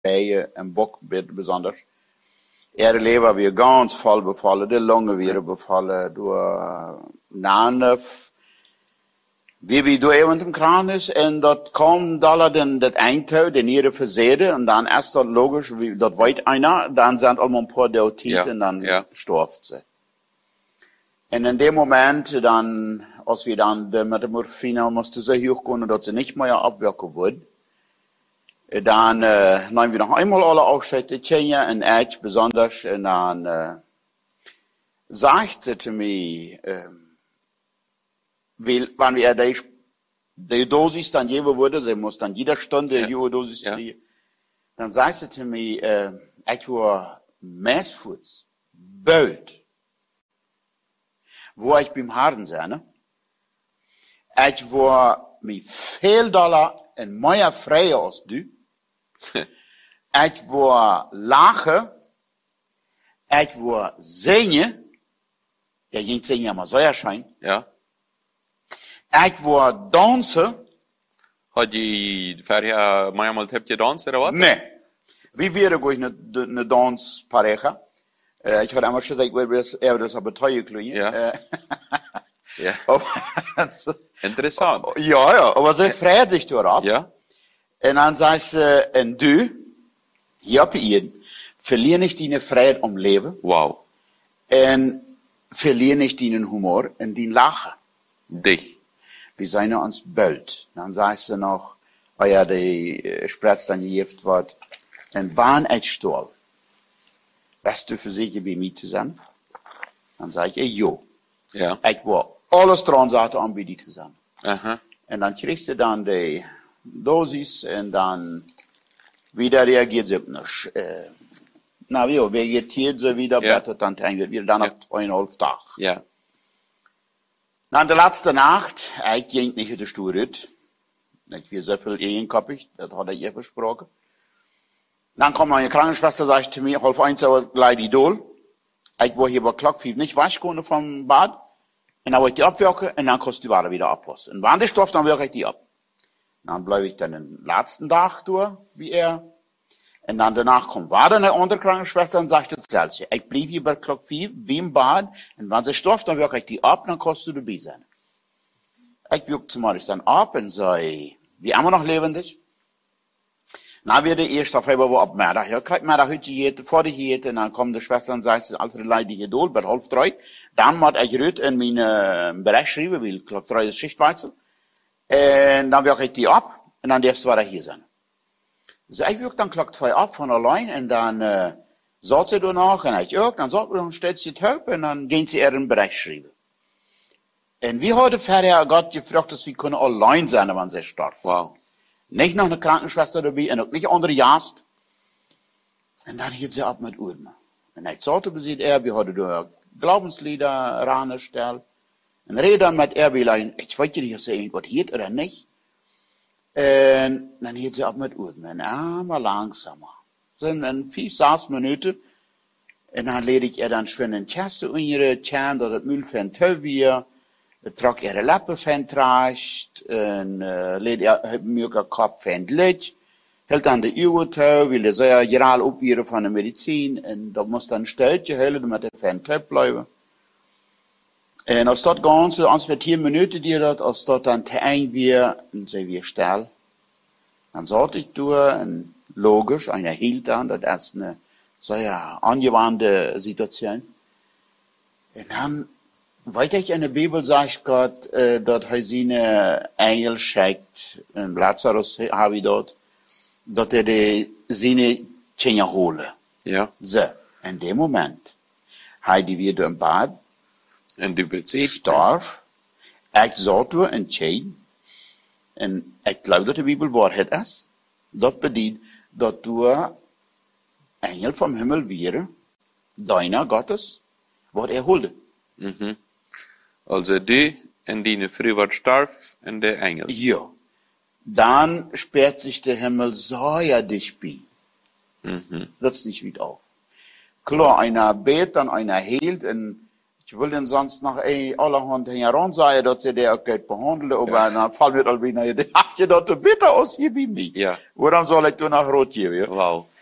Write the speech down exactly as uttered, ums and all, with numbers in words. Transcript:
Bijen en bok besonders. Ihre Leber weer ganz voll bevallen, de longen weer bevallen door nanef. Wie wie door iemand im kraan is en dat kwam dan den dat eindtouw, de nieren verzeden en dan is dat logisch, wie, dat weet einer, dan zijn allemaal een paar dood Ja, en dan ja. storft ze. En in dem Moment, dann, als wir dann de, mit der Morphine mussten so hoch können, dass sie nicht mehr abwirken würden, dann äh, nehmen wir noch einmal alle Aufschritte, Tjenja und Edge besonders, und dann äh, sagte zu mir, äh, weil, wenn wir die, die Dosis dann geben würde, sie muss dann jede Stunde Ja. die Dosis Ja. kriegen, dann sagte sie zu mir, äh, ich war Messfuß, Böld, wo ich beim Haaren sein, ich war mit viel Dollar en meer vrije als du. Ik wil lachen. Ik wil zingen. Ja, niet zingen, maar zo schijn. Ja. Ik wil dansen. Had je färja mehrmals habt ihr dans oder was? Nee. Wie wäre ich eine, eine Danspareja? Äh, ich hatte einmal schon gesagt, er das aber teuer klingen. Ja. Ja. Aber, Interessant. ja, ja, aber sie freut sich darauf. Ja. En dan zei ze, en du, hier op je, verlier nicht deine Freiheit am Leben. Wow. En verlier nicht deinen Humor en dein Lachen. Dich. Wir zijn uns böld. Dan zei ze nog, oh ja, die uh, spretst dan gegift wordt. En wann ich storb, weißt du für sicher bei mir zu sein? Dann sag ich, jo. Ja. Ich will alles dran sagen, um bei dir zu sein. Aha. En dan kriegst du dann die Dosis en dan wieder reagiert sie nicht. Äh, na, wie, vegetiert sie wieder, Ja. blättert dann eigentlich wieder dann nach zweieinhalb Tagen. Ja. Na, in der letzten Nacht, ich ging nicht in die Sturet. Ich war so viel ehenkoppig, das hat er ihr versprochen. Dann kommt meine Krankenschwester, sagt zu mir, halb eins Uhr gleich die Dol. Ich war hier bei Klockfield nicht waschen vom Bad. Und dann wollte ich die abwirken und dann kostet die Ware wieder abpassen. Und wenn die Stoff, dann wirke ich die ab. Dann bleibe ich dann den letzten Tag durch, wie er. Und dann danach kommt war eine andere Krankenschwester und sagt dasselbe. Ich blieb hier bei Klockfield, wie im Bad. Und wenn sie Stoff, dann wirke ich die ab, dann kostet du dabei sein. Ich wirke zumeist dann ab und sage, wie immer noch lebendig. Na, wir die erste Februar ab Mittag. Ja, kriegt Mittag heute jete, vor die jete, und dann kommt die Schwester und sagt, Alfred Leidi Geduld, bei halb drei. Dann muss ich rüt in meine Bereich schreiben, weil, glaub, drei ist Schichtwechsel. Und dann wirke ich die ab, und dann darfst du wieder hier sein. So, ich wirke dann Glock zwei ab von allein, und dann, äh, sagt sie danach, und ich auch, dann sagt sie, dann stellt sie die Taub, und dann gehen sie ihren Bereich schreiben. Und wie heute vorher Gott gefragt, dass wir können allein sein, wenn sie starb. Wow. Nicht noch eine Krankenschwester dabei, und auch nicht andere Jast. Und dann hielt sie ab mit Urden. Und ich sagte, besieht er, wir hatten da Glaubenslieder rangestellt. Und reden mit er, wie leid, ich weiß nicht, ob sie irgendwas hielt oder nicht. Und dann hielt sie ab mit Urden. Und immer langsamer. So in fünf, sechs Minuten. Und dann ledig ich er dann schön in Chesse in ihre Tjan, dass das Müll von Tövier. Trok ihre Lappen van trascht, en uh, leed er mir Kopf van Litsch, hält an de Uhr touw, will er sehr geral opbieren van de medicijn, en dat moest dan een steltje hellen, met de van touw blijven. En als dat ganze, als we tien minuten die dat, als dat dan te eind weer, en ze weer stil, dan zat ik door, en logisch, einer hielt dan, dat is een, sehr angewandte Situation. En dan, weiter ich in der Bibel sagt Gott, äh, dass er seine Engel schickt, in Lazarus habe ich dort, dass er die seine Tschenja hole. Ja. So, in dem Moment, hat die wieder im Bad, En du bezieht. starf, ich sollte entscheiden, und ich glaube, dass die Bibel Wahrheit ist, das bedeutet, dass du Engel vom Himmel wäre, deiner Gottes, was er holte. Mhm. Also du en dine fru wordt starf en de engel. Ja. Dann sperrt sich der Himmel sehr dicht bei. Mhm. Das ist nicht wieder auf. Klar, einer bet, dann einer hält, und Ich will den sonst noch eh allerhand heran sagen, dass sie der auch gut behandeln, aber Ja. dann fallen mir all wieder, habt ihr dort bitte aus hier bei mir? Ja. Warum soll ich da noch rot geben? Ja? Wow.